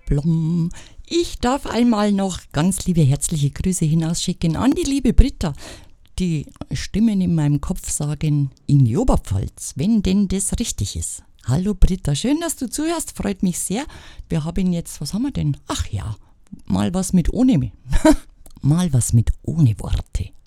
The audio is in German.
Blom. Ich darf einmal noch ganz liebe herzliche Grüße hinausschicken an die liebe Britta. Die Stimmen in meinem Kopf sagen in die Oberpfalz, wenn denn das richtig ist. Hallo Britta, schön, dass du zuhörst, freut mich sehr. Wir haben jetzt, was haben wir denn? Ach ja, mal was mit ohne Worte.